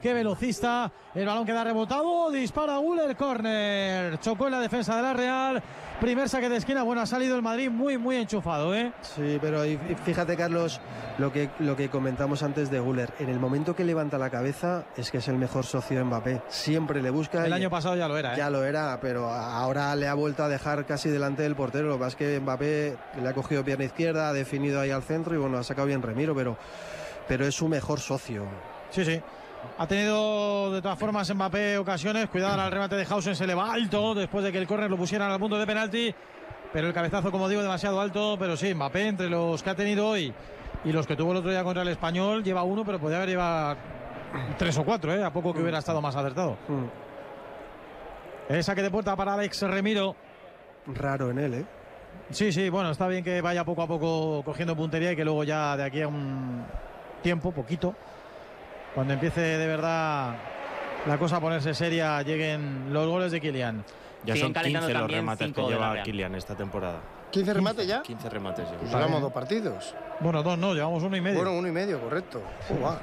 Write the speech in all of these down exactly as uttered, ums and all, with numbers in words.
qué velocista. El balón queda rebotado, dispara Güler, córner. Chocó en la defensa de la Real. Primer saque de esquina, bueno, ha salido el Madrid muy, muy enchufado, ¿eh? Sí, pero fíjate, Carlos, lo que, lo que comentamos antes de Güler. En el momento que levanta la cabeza, es que es el mejor socio de Mbappé. Siempre le busca. El y, año pasado ya lo era, ¿eh? Ya lo era, pero ahora le ha vuelto a dejar casi delante del portero. Lo que pasa es que Mbappé le ha cogido pierna izquierda, ha definido ahí al centro y bueno, ha sacado bien Remiro, pero, pero es su mejor socio. Sí, sí. Ha tenido de todas formas Mbappé ocasiones. Cuidado al remate de Hausen, se le va alto después de que el córner lo pusieran al punto de penalti. Pero el cabezazo, como digo, demasiado alto. Pero sí, Mbappé, entre los que ha tenido hoy y los que tuvo el otro día contra el Español, lleva uno, pero podría haber llevado tres o cuatro, ¿eh? A poco que hubiera estado más acertado. Mm. El saque de puerta para Alex Remiro. Raro en él, ¿eh? Sí, sí, bueno, está bien que vaya poco a poco cogiendo puntería y que luego ya de aquí a un tiempo, poquito, cuando empiece de verdad la cosa a ponerse seria, lleguen los goles de Kylian. Ya son quince los remates que lleva Kylian esta temporada. ¿quince remates ya? quince remates ya. Pues llevamos dos partidos. Bueno, dos no, llevamos uno y medio. Bueno, uno y medio, correcto. Oh, wow.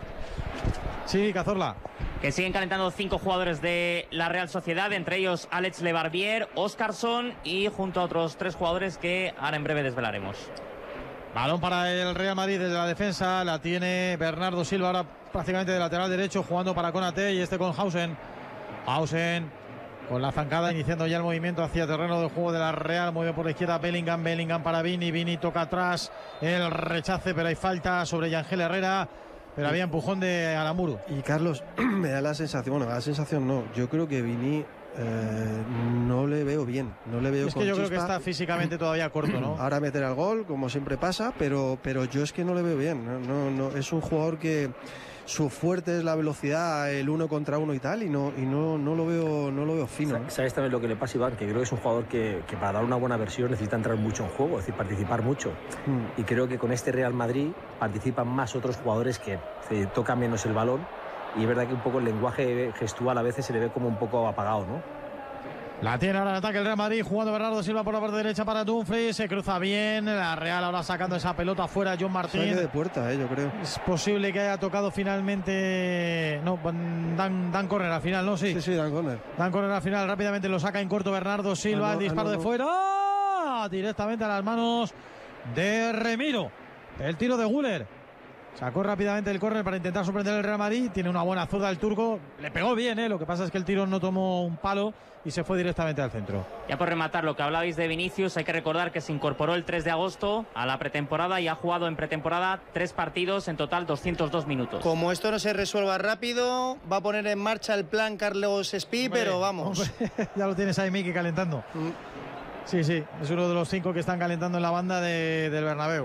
Sí, Cazorla. Que siguen calentando cinco jugadores de la Real Sociedad, entre ellos Alex Lebarbier, Óscarson y junto a otros tres jugadores que ahora en breve desvelaremos. Balón para el Real Madrid desde la defensa, la tiene Bernardo Silva ahora prácticamente de lateral derecho, jugando para Konaté y este con Hausen. Hausen con la zancada, iniciando ya el movimiento hacia el terreno de juego de la Real. Mueve por la izquierda Bellingham, Bellingham para Vini, Vini toca atrás, el rechace, pero hay falta sobre Yangel Herrera. Pero había empujón de Alamuru. Y Carlos, me da la sensación, bueno, la sensación no, yo creo que Vini eh, no le veo bien, no le veo. Es que con yo chispa. Creo que está físicamente todavía corto, ¿no? Ahora meter al gol, como siempre pasa, pero, pero yo es que no le veo bien, no, no, no, es un jugador que su fuerte es la velocidad, el uno contra uno y tal, y no, y no, no lo veo, no lo veo fino. ¿Sabes también lo que le pasa, Iván? Que creo que es un jugador que, que para dar una buena versión necesita entrar mucho en juego, es decir, participar mucho. Mm. Y creo que con este Real Madrid participan más otros jugadores que se tocan menos el balón, y es verdad que un poco el lenguaje gestual a veces se le ve como un poco apagado, ¿no? La tiene ahora en ataque el Real Madrid, jugando Bernardo Silva por la parte derecha para Dumfries, se cruza bien, la Real ahora sacando esa pelota fuera, John Martín. Saque de puerta, eh, yo creo. Es posible que haya tocado finalmente, no, Dan, Dan Corner al final, ¿no? Sí, sí, sí, Dan Corner. Dan Corner al final, rápidamente lo saca en corto Bernardo Silva, ah, no, el disparo ah, no, de fuera, ¡oh! Directamente a las manos de Remiro, el tiro de Güler. Sacó rápidamente el córner para intentar sorprender el Real Madrid. Tiene una buena zurda el turco. Le pegó bien, ¿eh? Lo que pasa es que el tiro no tomó un palo y se fue directamente al centro. Ya por rematar lo que hablabais de Vinicius, hay que recordar que se incorporó el tres de agosto a la pretemporada y ha jugado en pretemporada tres partidos, en total doscientos dos minutos. Como esto no se resuelva rápido, va a poner en marcha el plan Carlos Espí, hombre, pero vamos. Hombre, ya lo tienes ahí, Miki, calentando. Mm. Sí, sí, es uno de los cinco que están calentando en la banda de, del Bernabéu.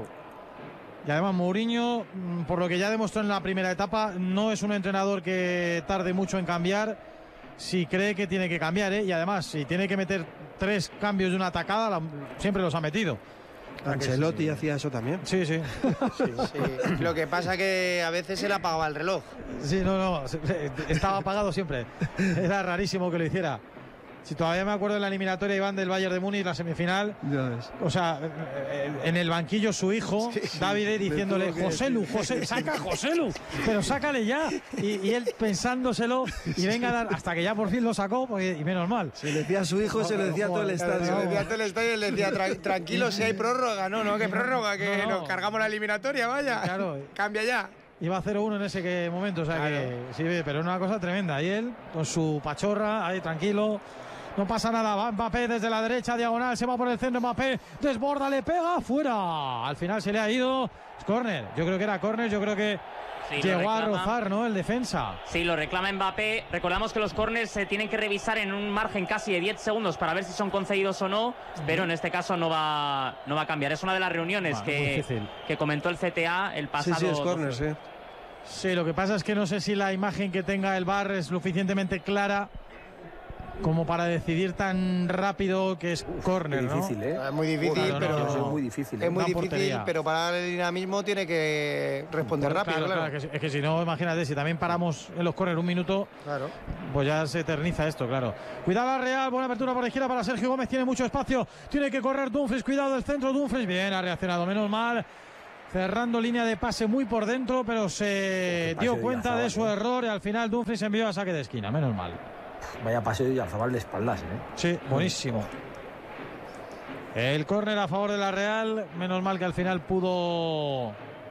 Y además Mourinho, por lo que ya demostró en la primera etapa, no es un entrenador que tarde mucho en cambiar si cree que tiene que cambiar, ¿eh? Y además, si tiene que meter tres cambios de una atacada, la, siempre los ha metido. Ancelotti sí, sí. hacía eso también. Sí, sí. sí, sí. Lo que pasa que a veces se le apagaba el reloj. Sí, no, no, estaba apagado siempre. Era rarísimo que lo hiciera. Si todavía me acuerdo de la eliminatoria, Iván, del Bayern de Múnich, la semifinal. O sea, en el banquillo su hijo, sí, sí, David, diciéndole, Joselu, José, saca Joselu, pero sácale ya. Y, y él pensándoselo, y venga a dar, hasta que ya por fin lo sacó, porque, y menos mal. Se le decía a su hijo, no, se le decía a todo el estadio. Se le decía a todo el estadio y le decía, tranquilo, si hay prórroga. No, no, que prórroga, que no, no. nos cargamos la eliminatoria, vaya. Claro. Cambia ya. Iba a cero uno en ese momento, o sea claro. que sí, pero era una cosa tremenda. Y él, con su pachorra, ahí tranquilo. No pasa nada, va Mbappé desde la derecha, diagonal, se va por el centro, Mbappé desborda, le pega, fuera. Al final se le ha ido, es córner, yo creo que era córner, yo creo que sí, llegó a rozar, ¿no? El defensa. Sí, lo reclama Mbappé. Recordamos que los córners se tienen que revisar en un margen casi de diez segundos para ver si son concedidos o no, pero en este caso no va, no va a cambiar. Es una de las reuniones bueno, que, que comentó el C T A el pasado. Sí, sí, es córner, sí. Sí, lo que pasa es que no sé si la imagen que tenga el V A R es suficientemente clara como para decidir tan rápido que es córner, ¿no? Difícil, ¿eh? Es muy difícil, claro, pero no, no, es muy difícil. ¿eh? Es muy difícil, portería. Pero para el dinamismo tiene que responder claro, rápido, claro. claro. Es, que, es que si no, imagínate, si también paramos en los córner un minuto, claro. pues ya se eterniza esto, claro. Cuidado la Real, buena apertura por la izquierda para Sergio Gómez, tiene mucho espacio, tiene que correr Dumfries, cuidado del centro, Dumfries, bien, ha reaccionado, menos mal. cerrando línea de pase muy por dentro, pero se dio cuenta de su error y al final Dumfries envió a saque de esquina, menos mal. Vaya paseo de Oyarzabal de espaldas, ¿eh? Sí, buenísimo. El córner a favor de la Real, menos mal que al final pudo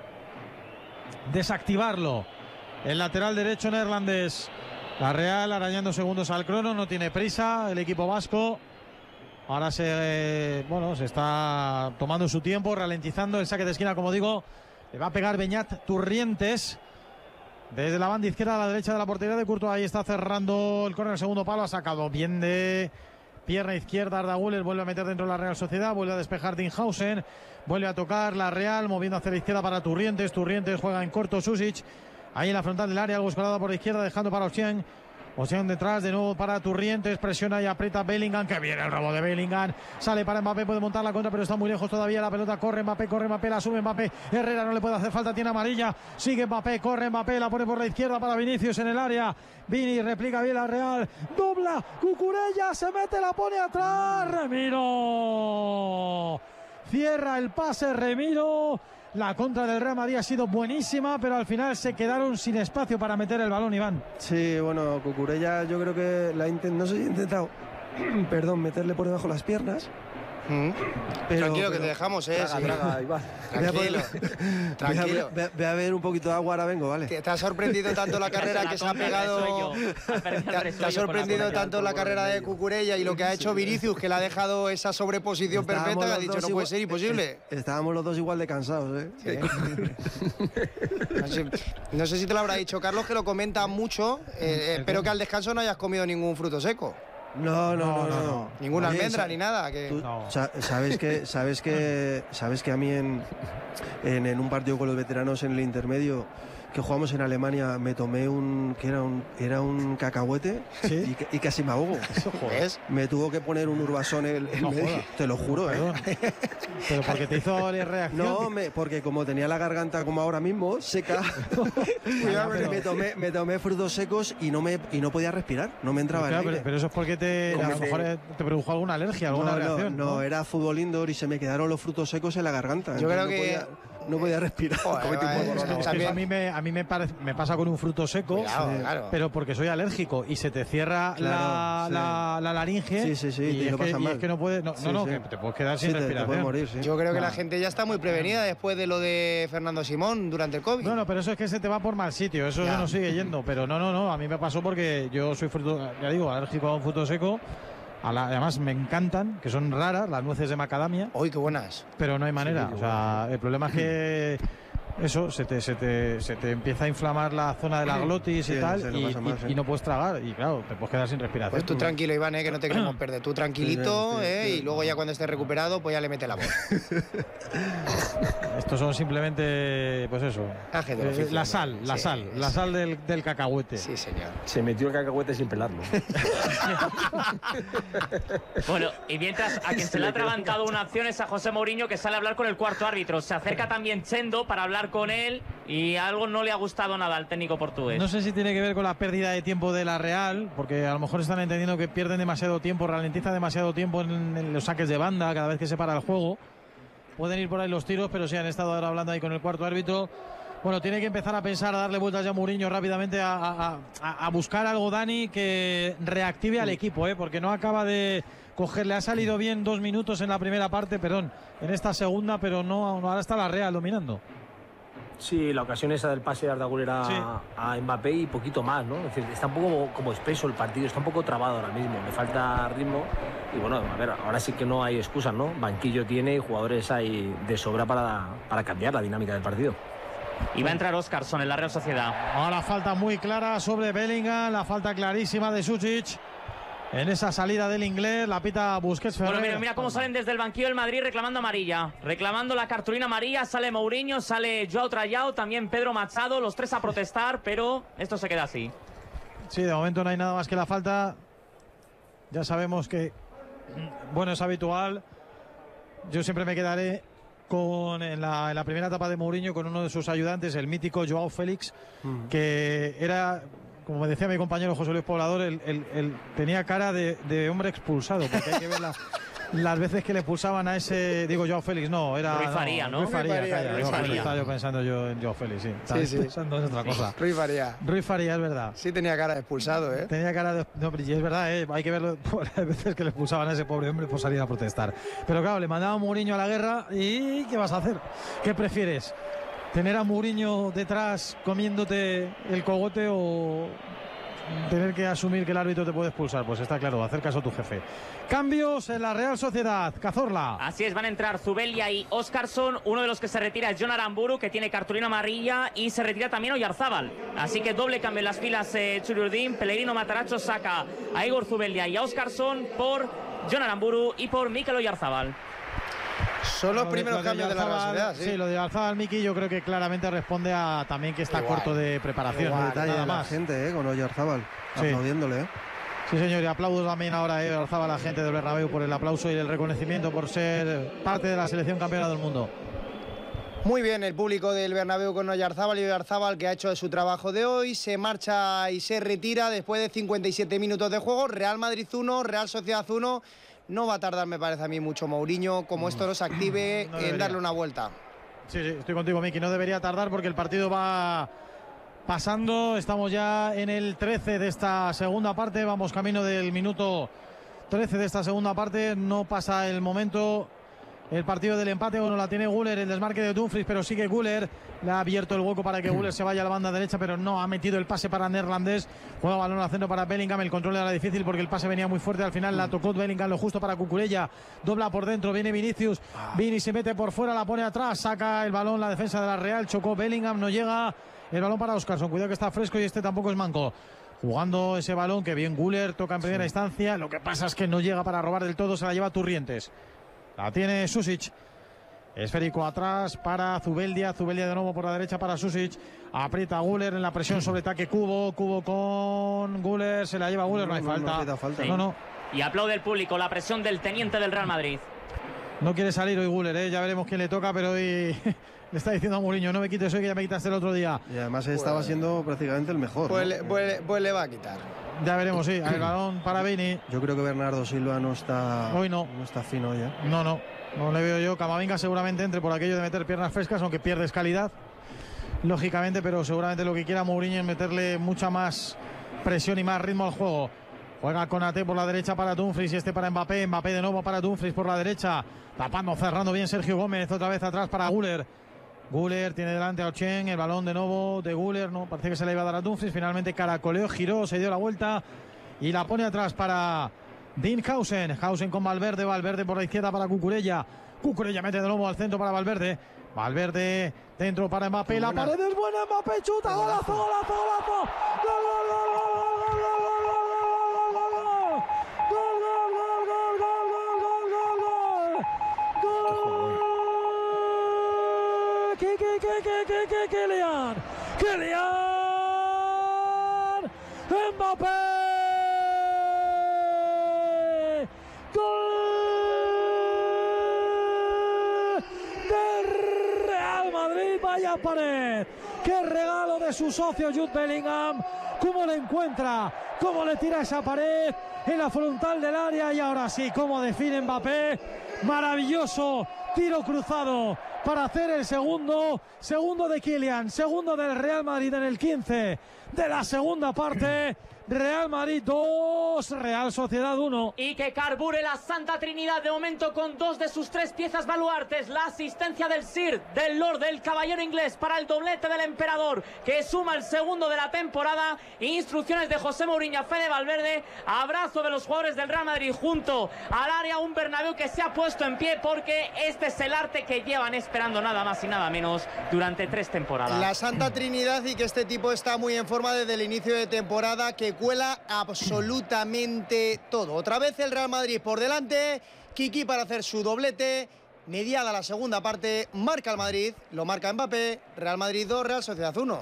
desactivarlo el lateral derecho neerlandés. La Real arañando segundos al crono, no tiene prisa el equipo vasco. Ahora se, eh, bueno, se está tomando su tiempo, ralentizando el saque de esquina, como digo. Le va a pegar Beñat Turrientes desde la banda izquierda a la derecha de la portería de Courtois. Ahí está cerrando el córner, el segundo palo, ha sacado bien de pierna izquierda Arda Güler, vuelve a meter dentro de la Real Sociedad, vuelve a despejar Dinhausen, vuelve a tocar la Real, moviendo hacia la izquierda para Turrientes. Turrientes juega en corto, Susic ahí en la frontal del área, algo escolado por la izquierda, dejando para Ocean. Ocean detrás, de nuevo para Turrientes, presiona y aprieta Bellingham, que viene el robo de Bellingham, sale para Mbappé, puede montar la contra, pero está muy lejos todavía, la pelota corre Mbappé, corre Mbappé, la sube Mbappé, Herrera no le puede hacer falta, tiene amarilla, sigue Mbappé, corre Mbappé, la pone por la izquierda para Vinicius en el área, Vini replica bien la Real, dobla, Cucurella, se mete, la pone atrás, Remiro, cierra el pase Remiro. La contra del Real Madrid ha sido buenísima, pero al final se quedaron sin espacio para meter el balón, Iván. Sí, bueno, Cucurella yo creo que la intent... no sé si ha intentado perdón, meterle por debajo las piernas. Mm. Pero, Tranquilo, pero... que te dejamos, ¿eh? Traga, sí. traga, Iván. Tranquilo. Tranquilo. Ve a, ve a ver un poquito de agua, ahora vengo, ¿vale? Te, te ha sorprendido tanto la carrera que se ha pegado. Te, te ha sorprendido tanto la carrera de Cucurella y lo que ha hecho Vinicius, que le ha dejado esa sobreposición Estábamos perfecta, que ha dicho no puede ser imposible. Estábamos los dos igual de cansados, ¿eh? Sí. no, sé, no sé si te lo habrá dicho Carlos, que lo comenta mucho. Eh, espero que al descanso no hayas comido ningún fruto seco. No, no, no, no, no. Ninguna Oye, almendra ni nada. Que... Tú, no. Sabes que, sabes que, sabes que a mí en, en, en un partido con los veteranos en el intermedio que jugamos en Alemania me tomé un que era un era un cacahuete. ¿Sí? y, y casi me ahogo. ¿Ves? Me tuvo que poner un urbasón en el no, medio. Te lo juro, ¿eh? Pero porque te hizo reacción. No, me, porque como tenía la garganta como ahora mismo seca, Cuidado, pero... me tomé me tomé frutos secos y no me y no podía respirar, no me entraba claro, el aire. Pero, pero eso es porque te a lo mejor te produjo alguna alergia, alguna no, reacción. No, no, no, era fútbol indoor y se me quedaron los frutos secos en la garganta. Yo creo no que podía, no podía respirar. Joder, vale, es que, es que a mí me a mí me, parece, me pasa con un fruto seco, Cuidado, sí, claro. pero porque soy alérgico y se te cierra claro, la, sí. la, la laringe. Sí, sí, sí, y, y es lo que, pasa y mal. es que no puedes, no, sí, no, no sí. que te puedes quedar sin sí, respiración. Te, te puedes morir, sí. Yo creo que claro. la gente ya está muy prevenida después de lo de Fernando Simón durante el COVID. Bueno, pero eso es que se te va por mal sitio, eso ya. se nos sigue yendo, pero no, no, no, a mí me pasó porque yo soy fruto, ya digo, alérgico a un fruto seco. A la, además me encantan, que son raras, las nueces de macadamia. ¡Uy, qué buenas! Pero no hay manera, sí, o sea, el problema es que eso, se te, se, te, se te empieza a inflamar la zona de la glotis sí, y tal, y, más, y, ¿eh? y no puedes tragar, y claro, te puedes quedar sin respiración. Pues tú tranquilo, Iván, ¿eh? Que no te queremos perder. Tú tranquilito, sí, sí, ¿eh? Sí, sí. Y luego ya cuando estés recuperado, pues ya le mete la voz. Estos son simplemente, pues eso, eh, oficio, la sal, la sí, sal, sí. la sal del, del cacahuete. Sí, señor. Se metió el cacahuete sin pelarlo. Bueno, y mientras a quien se le ha atragantado una acción es a José Mourinho, que sale a hablar con el cuarto árbitro. Se acerca también Chendo para hablar con él y algo no le ha gustado nada al técnico portugués. No sé si tiene que ver con la pérdida de tiempo de la Real, porque a lo mejor están entendiendo que pierden demasiado tiempo, ralentizan demasiado tiempo en, en los saques de banda cada vez que se para el juego. Pueden ir por ahí los tiros, pero sí han estado ahora hablando ahí con el cuarto árbitro. Bueno, tiene que empezar a pensar, a darle vueltas ya a Mourinho rápidamente, a, a, a, a buscar algo, Dani, que reactive al equipo, ¿eh? Porque no acaba de coger. Le ha salido bien dos minutos en la primera parte, perdón, en esta segunda, pero no, ahora está la Real dominando. Sí, la ocasión esa del pase de Arda Güler a, sí. a Mbappé y poquito más, ¿no? Es decir, está un poco como espeso el partido, está un poco trabado ahora mismo, le falta ritmo y bueno, a ver, ahora sí que no hay excusas, ¿no? Banquillo tiene y jugadores hay de sobra para, para cambiar la dinámica del partido. Y va a entrar Óscarson en la Real Sociedad. Ahora falta muy clara sobre Bellingham, la falta clarísima de Susic. En esa salida del inglés, la pita Busquets. Bueno, mira, mira cómo salen desde el banquillo del Madrid reclamando amarilla. Reclamando la cartulina amarilla, sale Mourinho, sale Joao Trayao, también Pedro Machado, los tres a protestar, pero esto se queda así. Sí, de momento no hay nada más que la falta. Ya sabemos que, bueno, es habitual. Yo siempre me quedaré con en la, en la primera etapa de Mourinho con uno de sus ayudantes, el mítico Joao Félix, mm. que era... Como me decía mi compañero José Luis Poblador, él, él, él tenía cara de, de hombre expulsado, porque hay que ver la, las veces que le expulsaban a ese, digo, Joao Félix, no, era... Rui Faría, ¿no? Rui Faría, Rui Faría, calla, Rui Joao Faría. Félix, estaba yo pensando yo en Joao Félix, sí. Estaba Sí, sí. pensando en otra cosa. Rui Faría. Rui Faría, es verdad. Sí tenía cara de expulsado, ¿eh? Tenía cara de... No, pero y es verdad, ¿eh? Hay que verlo por las veces que le expulsaban a ese pobre hombre por salir a protestar. Pero claro, le mandaba a Mourinho a la guerra y ¿qué vas a hacer? ¿Qué prefieres? ¿Tener a Mourinho detrás comiéndote el cogote o tener que asumir que el árbitro te puede expulsar? Pues está claro, hacer caso a tu jefe. Cambios en la Real Sociedad. Cazorla. Así es, van a entrar Zubelia y Óscarson. Uno de los que se retira es Jon Aramburu, que tiene cartulina amarilla, y se retira también Oyarzábal. Así que doble cambio en las filas. eh, Churiurdín, Pellegrino Matarazzo saca a Igor Zubelia y a Óscarson por Jon Aramburu y por Mikel Oyarzábal. Son los primeros cambios de la Real Sociedad, sí. Sí, lo de Oyarzábal, Miki, yo creo que claramente responde a también que está Igual. corto de preparación. Un Nada detalle de la más. gente, ¿eh? Con Oyarzábal, Sí. aplaudiéndole, ¿eh? Sí, señor, y aplaudo también ahora a Oyarzábal, a la gente del Bernabéu, por el aplauso y el reconocimiento por ser parte de la selección campeona del mundo. Muy bien el público del Bernabéu con Oyarzábal, y Oyarzábal, que ha hecho su trabajo de hoy, se marcha y se retira después de cincuenta y siete minutos de juego. Real Madrid uno, Real Sociedad uno. No va a tardar, me parece a mí, mucho Mourinho, como esto no se active, No en debería. darle una vuelta. Sí, sí, estoy contigo, Miki. No debería tardar porque el partido va pasando. Estamos ya en el trece de esta segunda parte. Vamos camino del minuto trece de esta segunda parte. No pasa el momento. El partido del empate, uno la tiene Güler, el desmarque de Dumfries, pero sigue Güler. Le ha abierto el hueco para que Güler se vaya a la banda derecha, pero no ha metido el pase para Neerlandés. Juega balón al centro para Bellingham. El control era difícil porque el pase venía muy fuerte. Al final la tocó Bellingham lo justo para Cucurella. Dobla por dentro, viene Vinicius. Vini se mete por fuera, la pone atrás. Saca el balón la defensa de la Real. Chocó Bellingham, no llega. El balón para Óscarson. Cuidado que está fresco y este tampoco es manco. Jugando ese balón que bien Güler toca en primera sí. instancia. Lo que pasa es que no llega para robar del todo. Se la lleva Turrientes. La tiene Susic. Esférico atrás para Zubeldia. Zubeldia de nuevo por la derecha para Susic. Aprieta Güler en la presión sobre ataque Cubo. Cubo con Güler. Se la lleva Güler. No, no hay no, falta. No, falta. Sí. no, no. Y aplaude el público la presión del teniente del Real Madrid. No quiere salir hoy Güler, ¿eh? Ya veremos quién le toca, pero hoy le está diciendo a Mourinho, no me quites hoy que ya me quitaste el otro día. Y además pues, estaba siendo prácticamente el mejor. Pues, ¿no? le, pues, pues le va a quitar. Ya veremos, sí. El balón para Vini. Yo creo que Bernardo Silva no está, hoy no. no está fino ya. No, no. No le veo yo. Camavinga seguramente entre por aquello de meter piernas frescas, aunque pierdes calidad, lógicamente, pero seguramente lo que quiera Mourinho es meterle mucha más presión y más ritmo al juego. Juega con Ate por la derecha para Dumfries y este para Mbappé. Mbappé de nuevo para Dumfries por la derecha. Tapando, cerrando bien Sergio Gómez. Otra vez atrás para Güler. Güler tiene delante a Ochen. El balón de nuevo de Güler. No, parece que se le iba a dar a Dumfries. Finalmente caracoleó, giró, se dio la vuelta y la pone atrás para Dean Hausen. Hausen con Valverde. Valverde por la izquierda para Cucurella. Cucurella mete de nuevo al centro para Valverde. Valverde dentro para Mbappé. La pared es buena. Mbappé chuta. Golazo, golazo, golazo. Gol, gol, gol, gol, gol, gol, gol. ¡Qué, qué, qué, qué, qué, qué, qué, Kylian! ¡Kylian! ¡Mbappé! ¡Gol! ¡Del Real Madrid! ¡Vaya pared! ¡Qué regalo de su socio Jude Bellingham! ¿Cómo le encuentra? ¿Cómo le tira esa pared en la frontal del área? Y ahora sí, ¿cómo define Mbappé? Maravilloso tiro cruzado para hacer el segundo, segundo de Kylian, segundo del Real Madrid en el quince de la segunda parte. Real Madrid dos, Real Sociedad uno. Y que carbure la Santa Trinidad de momento con dos de sus tres piezas baluartes. La asistencia del Sir, del Lord, del caballero inglés para el doblete del emperador, que suma el segundo de la temporada. Instrucciones de José Mourinho a Fede Valverde. Abrazo de los jugadores del Real Madrid junto al área. Un Bernabéu que se ha puesto en pie porque este es el arte que llevan esperando nada más y nada menos durante tres temporadas. La Santa Trinidad, y que este tipo está muy en forma desde el inicio de temporada, que cuela absolutamente todo. Otra vez el Real Madrid por delante. Kiki para hacer su doblete. Mediada la segunda parte, marca el Madrid, lo marca Mbappé. Real Madrid dos, Real Sociedad uno.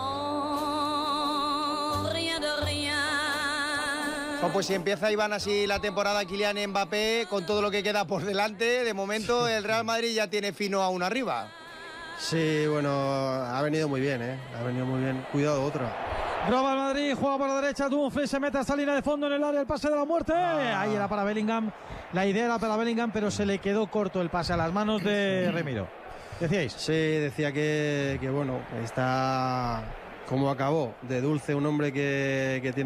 No, rien de rien. Oh, pues si empieza Iván así la temporada, Kylian Mbappé, con todo lo que queda por delante, de momento el Real Madrid ya tiene fino a uno arriba. Sí, bueno, ha venido muy bien, ¿eh? Ha venido muy bien. Cuidado, otra. Roba el Madrid, juega por la derecha, Dumfries se mete a esa línea de fondo en el área, el pase de la muerte. Ah. Ahí era para Bellingham. la idea era para Bellingham, pero se le quedó corto el pase a las manos de Remiro. ¿Decíais? Sí, decía que, que bueno, está como acabó, de dulce, un hombre que, que tiene